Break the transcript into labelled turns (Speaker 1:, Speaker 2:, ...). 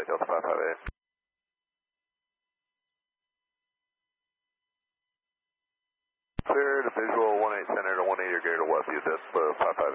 Speaker 1: Flight Delta 558. Clear to visual 18 center to 180 gear to west, use this 558.